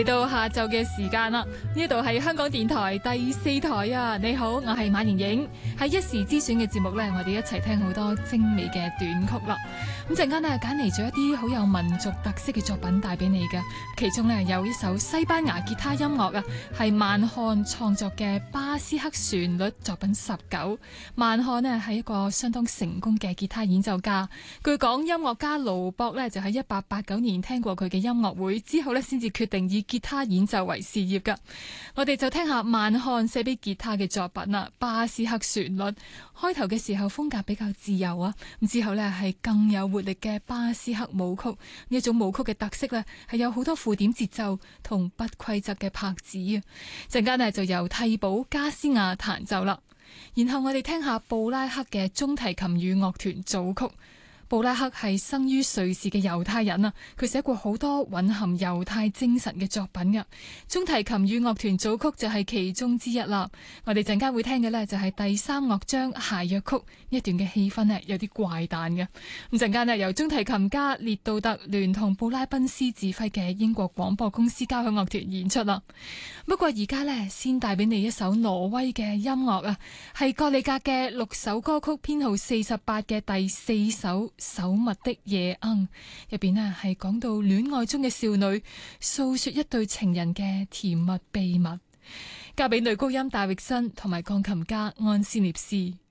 嚟到下晝嘅時間啦，呢度係香港電台第四台啊！你好，我係馬盈盈，喺一時之選嘅節目呢，我哋一齊聽好多精美嘅短曲啦。咁陣間呢，揀嚟咗一啲好有民族特色嘅作品帶俾你嘅，其中呢，有一首西班牙吉他音樂啊，係曼漢創作嘅巴斯克旋律作品19。曼漢呢係一個相當成功嘅吉他演奏家，據講音樂家盧博呢，就喺1889年聽過佢嘅音樂會之後呢，先至決定以吉他演奏為事業噶。我哋就聽下曼漢寫俾吉他嘅作品啦，巴斯克旋律。開頭嘅時候風格比較自由啊，咁之後呢係更有活力嘅巴斯克舞曲。呢一種舞曲嘅特色呢，係有好多附點節奏同不規則嘅拍子啊。陣間呢就由替補加斯亞彈奏啦。然後我哋聽下布拉克嘅中提琴與樂團組曲。布拉克係生於瑞士嘅猶太人啊，佢寫過好多蘊含猶太精神嘅作品嘅。中提琴與樂團組曲就係其中之一啦。我哋陣間會聽嘅呢，就係第3樂章諧謔曲，一段嘅氣氛呢，有啲怪誕嘅。咁陣間呢，由中提琴家列杜特聯同布拉賓斯指揮嘅英國廣播公司交響樂團演出啦。不過而家呢，先帶俾你一首挪威嘅音樂啊，係葛利格嘅6首歌曲編號48嘅第4首。守密的夜鶯入邊呢，係講到戀愛中嘅少女訴說一對情人嘅甜蜜秘密，交俾女高音戴域森同埋鋼琴家安斯涅斯。